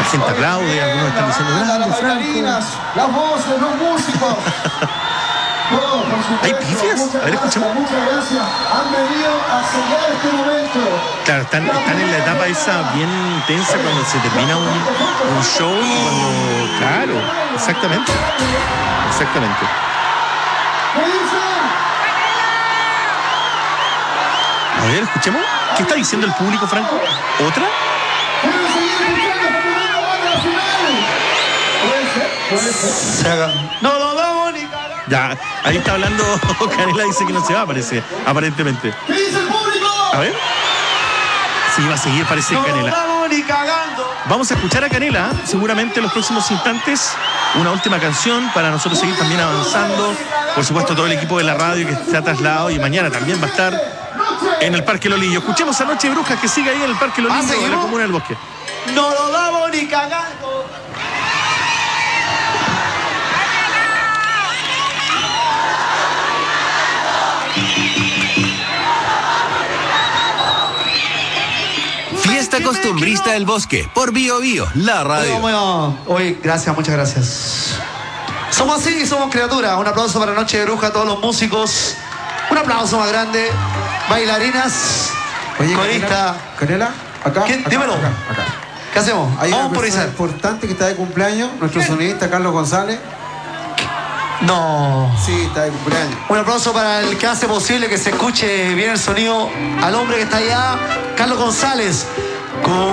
gente aplaude, algunos están diciendo grande, las bailarinas, las voces, los músicos. Todos, por supuesto. ¿Hay pifias? A ver, escuchemos. Muchas gracias. Han venido a sellar este momento. Claro, están en la etapa esa bien tensa cuando se termina un show y cuando... Claro, exactamente. Exactamente. ¿Qué dicen? A ver, escuchemos. ¿Qué está diciendo el público, Franco? ¿Otra? ¿Quieren seguir escuchando hasta que venga la final? Puede ser. Se haga. No lo damos ni cagando. Ya, ahí está hablando Canela, dice que no se va, parece, aparentemente. ¿Qué dice el público? A ver. Sí, va a seguir, parece No lo Canela. damos ni cagando. Vamos a escuchar a Canela, seguramente en los próximos instantes, una última canción para nosotros seguir también avanzando. Por supuesto, todo el equipo de la radio que está trasladado y mañana también va a estar en el Parque Lolillo. Escuchemos a Noche de Brujas que sigue ahí en el Parque Lolillo, en la ¿seguimos? Comuna del Bosque. No lo damos ni cagando. Fiesta Costumbrista del Bosque, por Bio Bio, la radio. Hoy, gracias, muchas gracias. Somos así, somos criaturas. Un aplauso para Noche de Bruja a todos los músicos. Un aplauso más grande. Bailarinas. Oye, Corista. Canela, acá. ¿Qué? Acá, Dímelo. acá. ¿Qué hacemos? Hay Vamos una por persona Izar. importante que está de cumpleaños, nuestro sonidista Carlos González. No. Sí, está de cumpleaños. Un aplauso para el que hace posible que se escuche bien el sonido al hombre que está allá, Carlos González.